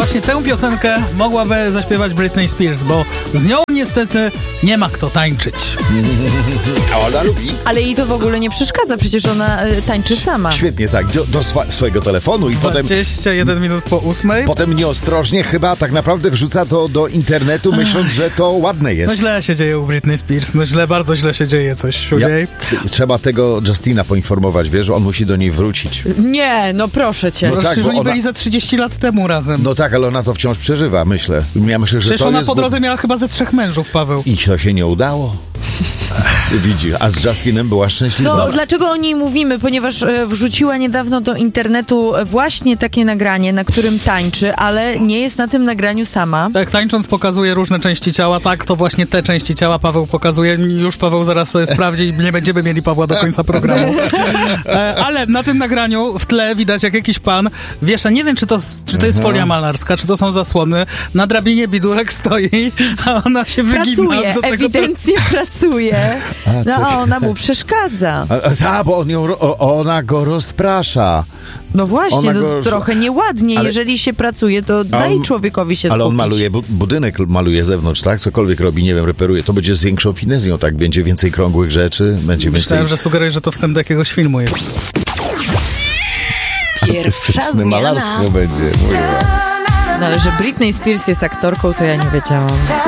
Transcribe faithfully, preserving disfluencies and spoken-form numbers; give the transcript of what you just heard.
Właśnie tę piosenkę mogłaby zaśpiewać Britney Spears, bo z nią niestety nie ma kto tańczyć. A ona lubi. Ale jej to w ogóle nie przeszkadza, przecież ona y, tańczy sama. Świetnie, tak, do, do swa- swojego telefonu i potem... dwadzieścia jeden minut po ósmej. Potem nieostrożnie chyba tak naprawdę wrzuca to do internetu, myśląc, że to ładne jest. No źle się dzieje u Britney Spears, no źle, bardzo źle się dzieje coś u Ja, niej. trzeba tego Justina poinformować, wiesz, on musi do niej wrócić. Nie, no proszę cię. No No tak, tak, bo oni ona- byli za trzydzieści lat temu razem. No tak, ale ona to wciąż przeżywa, myślę. Ja myślę, że Przecież to ona jest... po bo- drodze miała chyba ze trzech mężów, Paweł. I to się nie udało. Widzi, a z Justinem była szczęśliwa. No, dlaczego o niej mówimy? Ponieważ e, wrzuciła niedawno do internetu właśnie takie nagranie, na którym tańczy, ale nie jest na tym nagraniu sama. Tak, tańcząc pokazuje różne części ciała, tak, to właśnie te części ciała Paweł pokazuje. Już Paweł zaraz sobie sprawdzi i nie będziemy mieli Pawła do końca programu. E, ale na tym nagraniu w tle widać, jak jakiś pan wiesza, nie wiem, czy to, czy to jest folia malarska, czy to są zasłony, na drabinie bidulek stoi, a ona się wygina Pracuje, do tego... ewidentnie pracuje. A, No co- a ona mu przeszkadza. A, a, bo on ją, ro- o, ona go rozprasza. No właśnie, Ona no, go- trochę nieładnie. Ale- Jeżeli się pracuje, to daj człowiekowi się Ale on skupić. maluje, bu- budynek maluje z zewnątrz, tak? Cokolwiek robi, nie wiem, reperuje. To będzie z większą finezją, tak? Będzie więcej krągłych rzeczy, będzie więcej... Myślałem, że sugerujesz, że to wstęp do jakiegoś filmu jest. Pierwsza Artystyczne zmiana. malarstwo będzie. Mówię wam. No ale że Britney Spears jest aktorką, to ja nie wiedziałam.